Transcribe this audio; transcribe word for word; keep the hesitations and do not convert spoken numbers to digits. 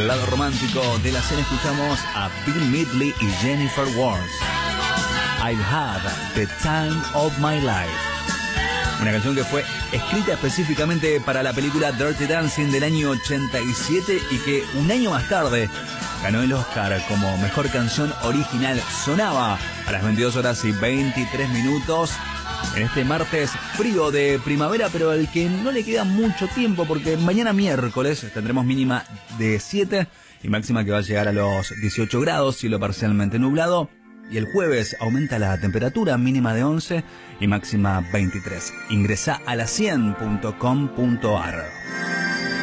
lado romántico de la escena escuchamos a Bill Medley y Jennifer Warnes. I've had the time of my life. Una canción que fue escrita específicamente para la película Dirty Dancing del año ochenta y siete y que un año más tarde ganó el Oscar como mejor canción original. Sonaba a las veintidós horas y veintitrés minutos en este martes frío de primavera, pero al que no le queda mucho tiempo porque mañana miércoles tendremos mínima de siete y máxima que va a llegar a los dieciocho grados, cielo parcialmente nublado. Y el jueves aumenta la temperatura, mínima de once y máxima veintitrés. Ingresa a la cien punto com punto ar.